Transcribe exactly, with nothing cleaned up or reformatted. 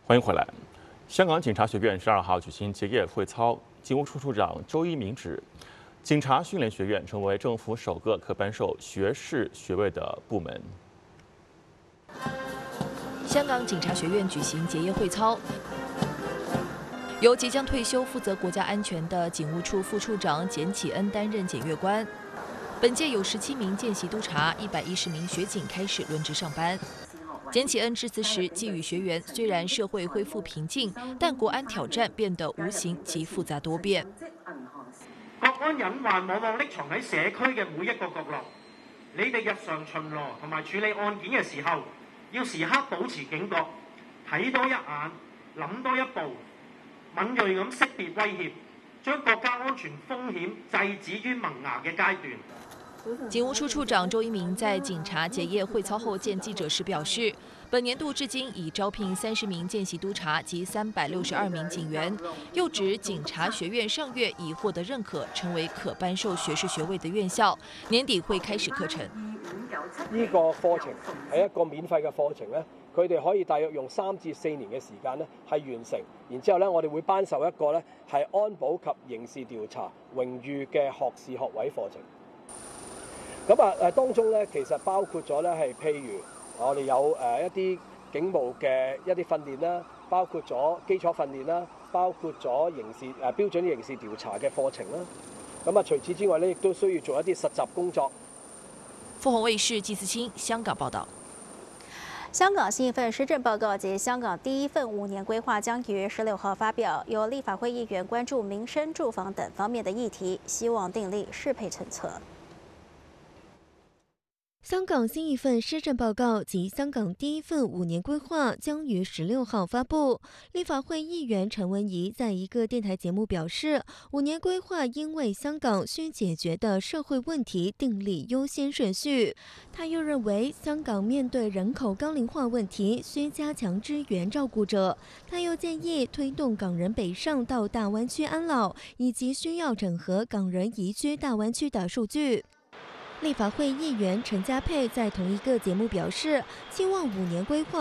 欢迎回来。香港警察学院十二号举行结业会操，警务处处长周一鸣指，警察训练学院成为政府首个可颁授学士学位的部门。 香港警察学院举行结业会操，由即将退休负责国家安全的警务处副处长简启恩担任检阅官。本届有十七名见习督察、一百一十名学警开始轮值上班。简启恩致辞時寄語學員，雖然社會恢復平靜，但國安挑戰變得無形及複雜多變。 國安隱患往往匿藏喺社區嘅每一個角落。你哋日常巡邏同埋處理案件嘅時候，要時刻保持警覺，睇多一眼，諗多一步，敏鋭咁識別威脅，將國家安全風險制止於萌芽嘅階段。 警務處處長周一鳴在警察結業會操後見記者時表示，本年度至今已招聘三十名見習督察及三百六十二名警員。又指警察學院上月已獲得認可，成為可頒授學士學位的院校，年底會開始課程。 呢個課程係一個免費嘅課程咧，佢哋可以大約用三至四年嘅時間咧係完成，然之後咧我哋會頒授一個咧係安保及刑事調查榮譽嘅學士學位課程。咁啊誒當中咧，其實包括咗咧係譬如我哋有誒一啲警務嘅一啲訓練啦，包括咗基礎訓練啦，包括咗刑事誒標準刑事調查嘅課程啦。咁啊除此之外咧，亦都需要做一啲實習工作。 鳳凰衛視季思清香港報道。 香港新一份施政報告及香港第一份五年規劃將於十六號發表，有立法會議員關注民生、住房等方面的議題，希望訂立適配政策。 香港新一份施政報告及香港第一份五年規劃將於十六號發布。立法會議員陳文儀在一個電台節目表示，五年規劃應為香港需解決的社會問題訂立優先順序。他又認為，香港面對人口高齡化問題，需加強支援照顧者。他又建議推動港人北上到大灣區安老，以及需要整合港人移居大灣區的數據。立法會議員陳家佩在同一個節目表示，希望五年規劃